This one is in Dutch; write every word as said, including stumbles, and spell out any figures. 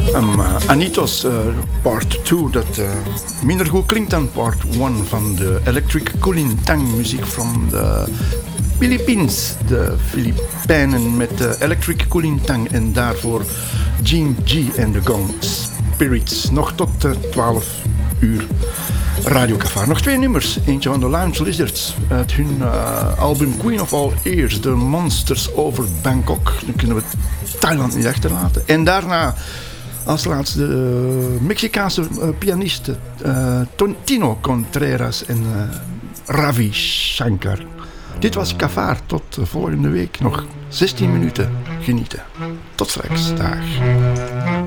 Um, uh, Anitos uh, part two, dat uh, minder goed klinkt dan part one van de Electric Kulintang muziek van de Philippines. De Filipijnen met de Electric Kulintang en daarvoor Gene G en de Gong Spirits. Nog tot uh, twaalf uur Radio Cafar. Nog twee nummers. Eentje van de Lounge Lizards uit hun uh, album Queen of All Ears, The Monsters Over Bangkok. Dan kunnen we Thailand niet achterlaten. En daarna als laatste de uh, Mexicaanse uh, pianist uh, Tino Contreras en uh, Ravi Shankar. Dit was Cafar. Tot uh, volgende week. Nog zestien minuten genieten. Tot straks. Dag.